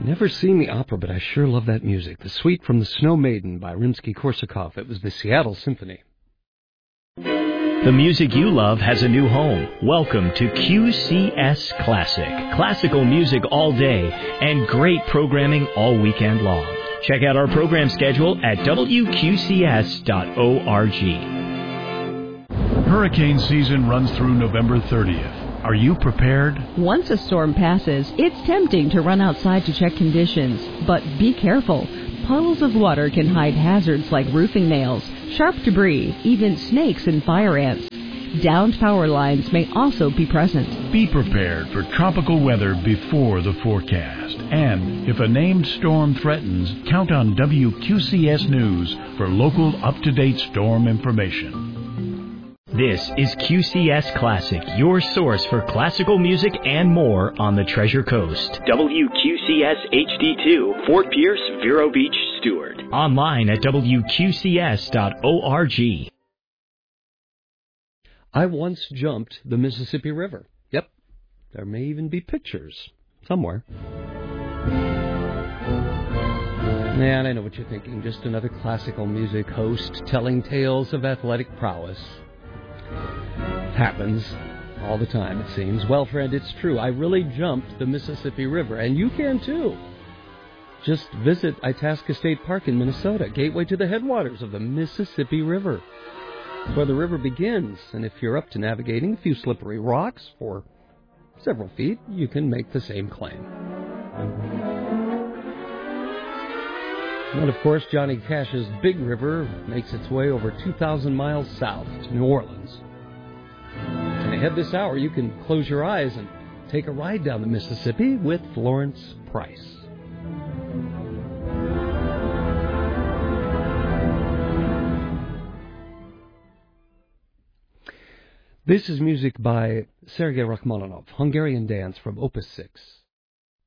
Never seen the opera, but I sure love that music. The Suite from the Snow Maiden by Rimsky-Korsakov. It was the Seattle Symphony. The music you love has a new home. Welcome to QCS Classic. Classical music all day and great programming all weekend long. Check out our program schedule at wqcs.org. Hurricane season runs through November 30th. Are you prepared? Once a storm passes, it's tempting to run outside to check conditions. But be careful. Puddles of water can hide hazards like roofing nails, sharp debris, even snakes and fire ants. Downed power lines may also be present. Be prepared for tropical weather before the forecast. And if a named storm threatens, count on WQCS News for local up-to-date storm information. This is QCS Classic, your source for classical music and more on the Treasure Coast. WQCS HD2, Fort Pierce, Vero Beach, Stewart. Online at WQCS.org. I once jumped the Mississippi River. Yep, there may even be pictures somewhere. Man, I know what you're thinking. Just another classical music host telling tales of athletic prowess. Happens all the time, it seems. Well, friend, it's true. I really jumped the Mississippi River, and you can too. Just visit Itasca State Park in Minnesota, gateway to the headwaters of the Mississippi River. It's where the river begins, and if you're up to navigating a few slippery rocks for several feet, you can make the same claim. And, of course, Johnny Cash's Big River makes its way over 2,000 miles south to New Orleans. And ahead this hour, you can close your eyes and take a ride down the Mississippi with Florence Price. This is music by Sergei Rachmaninoff, Hungarian Dance from Opus 6.